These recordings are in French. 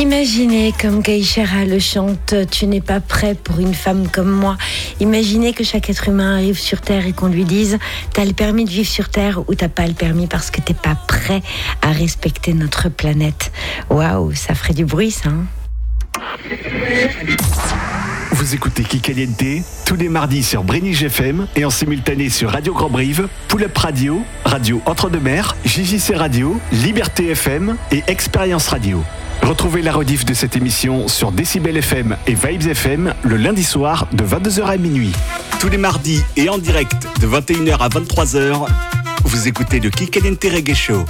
Imaginez, comme Keishara le chante, tu n'es pas prêt pour une femme comme moi. Imaginez que chaque être humain arrive sur Terre et qu'on lui dise t'as le permis de vivre sur Terre ou t'as pas le permis parce que t'es pas prêt à respecter notre planète. Waouh, ça ferait du bruit ça, hein. Vous écoutez Kikaliente tous les mardis sur Brénige FM et en simultané sur Radio Grand Brive, Pull Up Radio, Radio Entre-deux-Mers, JJC Radio, Liberté FM et Expérience Radio. Retrouvez la rediff de cette émission sur Décibel FM et Vibes FM le lundi soir de 22h à minuit. Tous les mardis et en direct de 21h à 23h, vous écoutez le Kikaliente Reggae Show.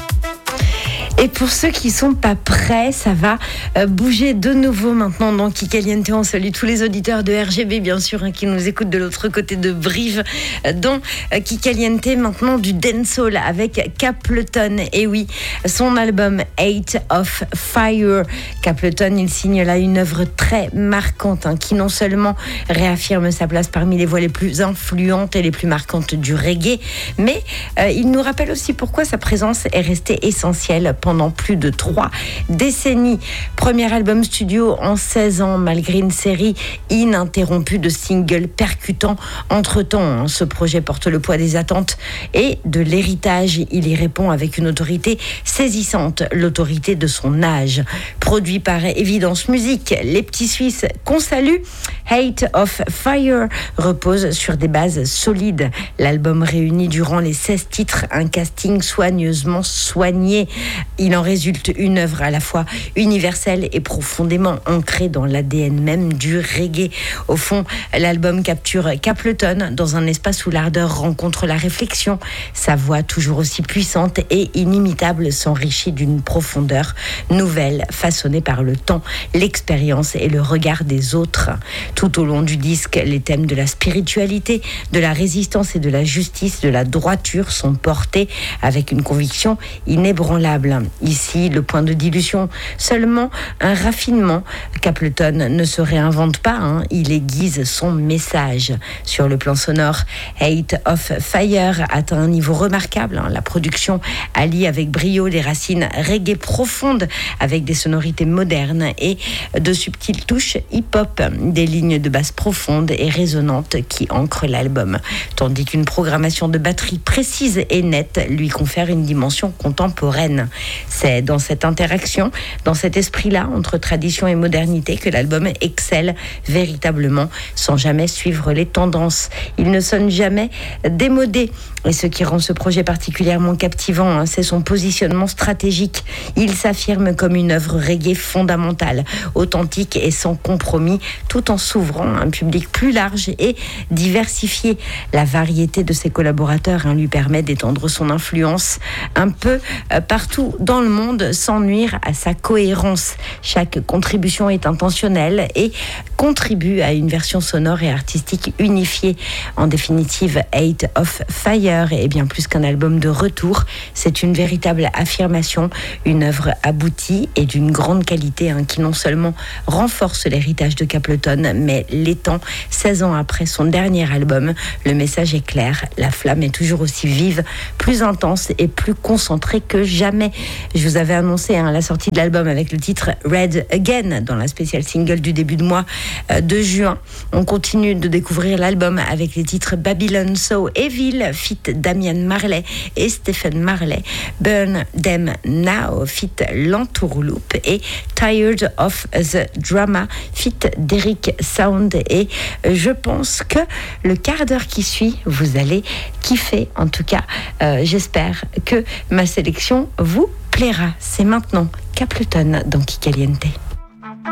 Et pour ceux qui sont pas prêts, ça va bouger de nouveau maintenant dans Kikaliente. On salue tous les auditeurs de RGB, bien sûr, qui nous écoutent de l'autre côté de Brive. Dans Kikaliente, maintenant du dancehall avec Capleton. Et oui, son album Eight of Fire. Capleton, il signe là une œuvre très marquante qui non seulement réaffirme sa place parmi les voix les plus influentes et les plus marquantes du reggae, mais il nous rappelle aussi pourquoi sa présence est restée essentielle pendant plus de 3 décennies. Premier album studio en 16 ans, malgré une série ininterrompue de singles percutants. Entre-temps, ce projet porte le poids des attentes et de l'héritage. Il y répond avec une autorité saisissante, l'autorité de son âge. Produit par Évidence Musique, les petits Suisses qu'on salue, Eight of Fire repose sur des bases solides. L'album réunit durant les 16 titres un casting soigneusement soigné. Il en résulte une œuvre à la fois universelle et profondément ancrée dans l'ADN même du reggae. Au fond, l'album capture Capleton dans un espace où l'ardeur rencontre la réflexion. Sa voix, toujours aussi puissante et inimitable, s'enrichit d'une profondeur nouvelle, façonnée par le temps, l'expérience et le regard des autres. Tout au long du disque, les thèmes de la spiritualité, de la résistance et de la justice, de la droiture sont portés avec une conviction inébranlable. Ici, le point de dilution, seulement un raffinement. Capleton ne se réinvente pas, il aiguise son message. Sur le plan sonore, Eight of Fire atteint un niveau remarquable. La production allie avec brio des racines reggae profondes avec des sonorités modernes et de subtiles touches hip-hop, des lignes de basse profondes et résonantes qui ancrent l'album, tandis qu'une programmation de batterie précise et nette lui confère une dimension contemporaine. C'est dans cette interaction, dans cet esprit-là, entre tradition et modernité, que l'album excelle véritablement, sans jamais suivre les tendances. Il ne sonne jamais démodé. Et ce qui rend ce projet particulièrement captivant, c'est son positionnement stratégique. Il s'affirme comme une œuvre reggae fondamentale, authentique et sans compromis, tout en s'ouvrant à un public plus large et diversifié. La variété de ses collaborateurs lui permet d'étendre son influence un peu partout dans le monde sans nuire à sa cohérence. Chaque contribution est intentionnelle et contribue à une version sonore et artistique unifiée. En définitive, Eight of Fire est bien plus qu'un album de retour. C'est une véritable affirmation, une œuvre aboutie et d'une grande qualité qui non seulement renforce l'héritage de Capleton, mais l'étend 16 ans après son dernier album. Le message est clair, la flamme est toujours aussi vive, plus intense et plus concentrée que jamais. Je vous avais annoncé la sortie de l'album avec le titre Red Again dans la spéciale single du début de mois de juin. On continue de découvrir l'album avec les titres Babylon So Evil, feat Damian Marley et Stephen Marley, Burn Them Now, feat Lantourloupe et Tired of the Drama, feat Derrick Sound. Et je pense que le quart d'heure qui suit, vous allez kiffer. En tout cas, j'espère que ma sélection vous plaira. C'est maintenant Capleton dans Kikaliente.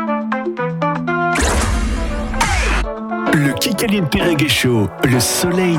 Le Kikaliente Reggae Show, le soleil